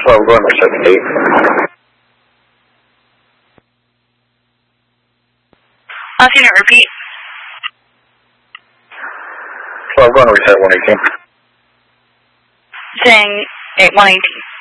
12 going to 78. Asking to repeat. 12 going to reset 118. Saying 118.